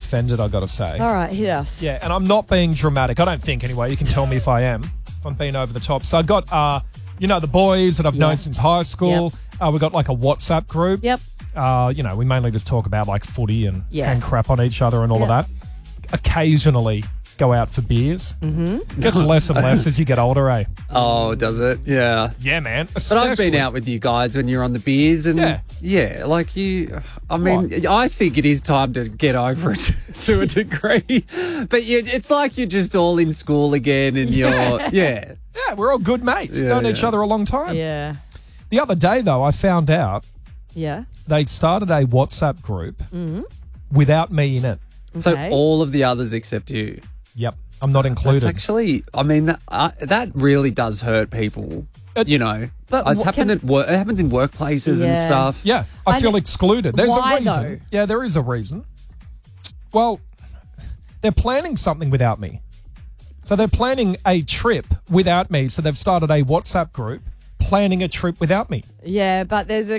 offended, I got to say. All right, hit us. Yeah, and I'm not being dramatic. I don't think, anyway. You can tell me if I am, if I'm being over the top. So I got, the boys that I've known since high school. Yep. We got like a WhatsApp group. Yep. We mainly just talk about like footy and hang crap on each other and all of that. Occasionally go out for beers. Mm-hmm. Gets less and less as you get older, eh? Oh, does it? Yeah. Yeah, man. But I've been out with you guys when you're on the beers and like you, I mean, I think it is time to get over it to a degree. But it's like you're just all in school again and Yeah, we're all good mates. Known each other a long time. Yeah. The other day, though, I found out they started a WhatsApp group without me in it. So all of the others except you. Yep, I'm not included. That's actually, I mean, that really does hurt people. But it's happened at work. It happens in workplaces and stuff. Yeah, I feel excluded. There's why, a reason. though? Yeah, there is a reason. Well, they're planning something without me. So they're planning a trip without me. So they've started a WhatsApp group planning a trip without me. Yeah, but there's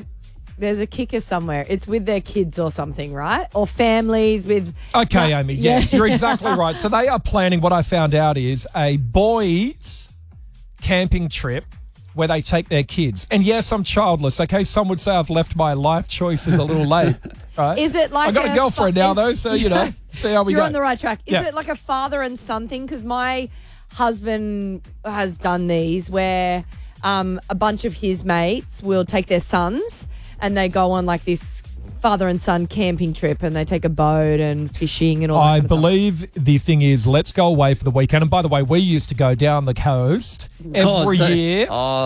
a kicker somewhere. It's with their kids or something, right? Or families with... Okay, Amy, yes, you're exactly right. So they are planning, what I found out is a boys' camping trip where they take their kids. And yes, I'm childless, okay? Some would say I've left my life choices a little late, right? Is it like I've got a girlfriend now, though, so, see how we go. You're on the right track. Is Yeah. it like a father and son thing? Because my husband has done these where a bunch of his mates will take their sons and they go on like this father and son camping trip and they take a boat and fishing and all that I kind of believe the thing is, let's go away for the weekend. And by the way, we used to go down the coast every year.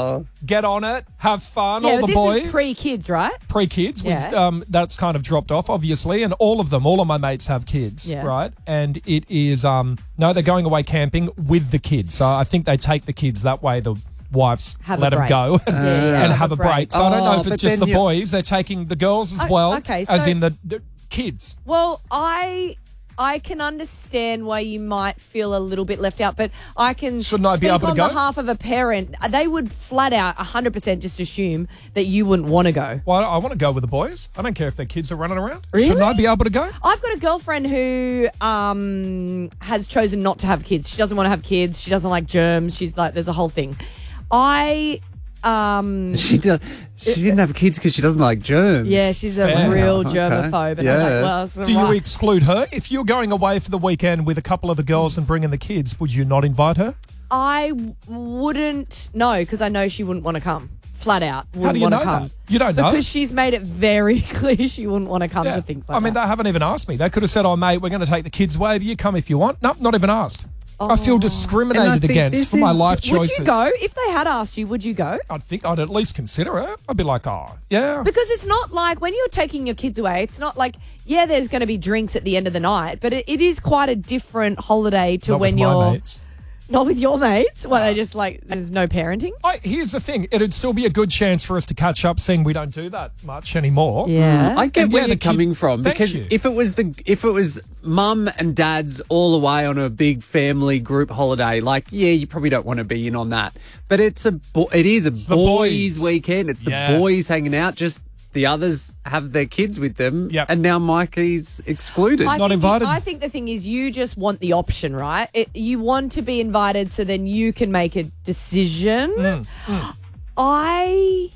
Get on it, have fun, all the boys. This is pre-kids, right? Pre-kids. Yeah. That's kind of dropped off, obviously. And all of my mates have kids, right? And it is, they're going away camping with the kids. So I think they take the kids that way. The wives let them go and have a break. So I don't know if it's just the boys. They're taking the girls as well, as in the kids. Well, I can understand why you might feel a little bit left out, but I can Shouldn't I be speak able to on go? behalf of a parent. They would flat out 100% just assume that you wouldn't want to go. Well, I want to go with the boys. I don't care if their kids are running around. Really? Shouldn't I be able to go? I've got a girlfriend who has chosen not to have kids. She doesn't want to have kids. She doesn't like germs. She's like, there's a whole thing. She didn't have kids because she doesn't like germs. Yeah, she's a real germaphobe. And I was like, well, so do you exclude her? If you're going away for the weekend with a couple of the girls and bringing the kids, would you not invite her? I wouldn't, no, because I know she wouldn't want to come. Flat out. How do you know that? You don't know? Because she's made it very clear she wouldn't want to come to things like that. I mean, they haven't even asked me. They could have said, oh, mate, we're going to take the kids away. You come if you want. Nope, not even asked. I feel discriminated against for my life choices. Would you go? If they had asked you, would you go? I think I'd at least consider it. I'd be like, oh, yeah. Because it's not like when you're taking your kids away, it's not like, there's going to be drinks at the end of the night, but it is quite a different holiday to Not when with you're... my mates. Not with your mates? Well, they just like, there's no parenting? Here's the thing. It'd still be a good chance for us to catch up, seeing we don't do that much anymore. Yeah. I get where you're coming from, because if it was mum and dad's all away on a big family group holiday, like, you probably don't want to be in on that. But it is a boys' weekend. It's the boys hanging out, just the others have their kids with them, and now Mikey's excluded. Not invited. I think the thing is you just want the option, right? You want to be invited so then you can make a decision. I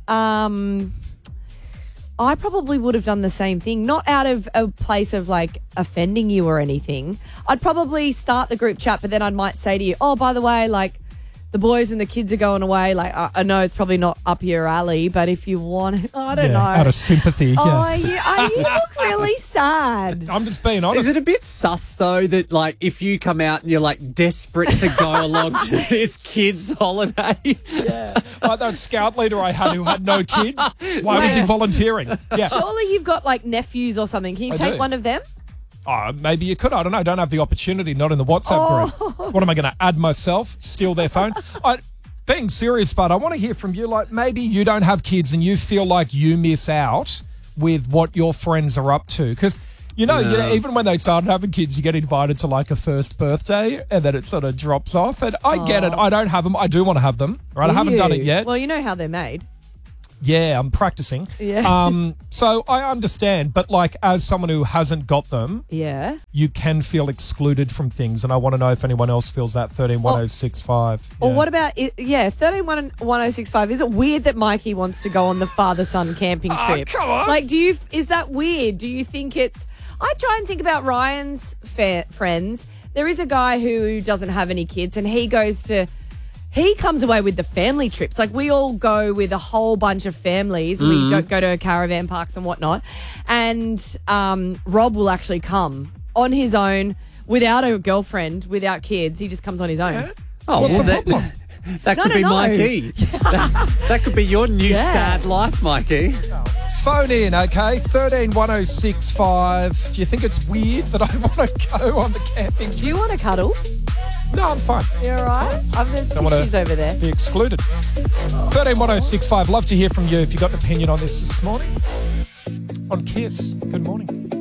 probably would have done the same thing, not out of a place of like offending you or anything. I'd probably start the group chat, but then I might say to you, oh, by the way, like, the boys and the kids are going away. Like, I know it's probably not up your alley, but if you want, I don't know. Out of sympathy. Oh, you look really sad. I'm just being honest. Is it a bit sus, though, that, like, if you come out and you're, like, desperate to go along to this kid's holiday? Yeah. Like that scout leader I had who had no kids. Why was he volunteering? Yeah. Surely you've got, like, nephews or something. Can you take one of them? Oh, maybe you could. I don't know. I don't have the opportunity, not in the WhatsApp group. What am I going to add myself? Steal their phone? Being serious, but I want to hear from you. Like, maybe you don't have kids and you feel like you miss out with what your friends are up to. Because, you know, even when they started having kids, you get invited to like a first birthday and then it sort of drops off. And I get it. I don't have them. I do want to have them. Right? I haven't done it yet. Well, you know how they're made. Yeah, I'm practicing. Yeah. So I understand, but like as someone who hasn't got them, Yeah. you can feel excluded from things, and I want to know if anyone else feels that. 131065. Or what about 131065? Is it weird that Mikey wants to go on the father-son camping trip? Come on. Like, is that weird? Do you think it's? I try and think about Ryan's friends. There is a guy who doesn't have any kids, and he comes away with the family trips. Like, we all go with a whole bunch of families. We don't go to caravan parks and whatnot. And Rob will actually come on his own without a girlfriend, without kids. He just comes on his own. Yeah. Oh, What's well, the problem? that could be Mikey. that could be your new sad life, Mikey. Phone in, okay? 131065. Do you think it's weird that I want to go on the camping trip? Do you want to cuddle? No, I'm fine. You're all right? There's Don't wanna tissues over there. Be excluded. 131065. Love to hear from you if you got an opinion on this morning. On Kiss. Good morning.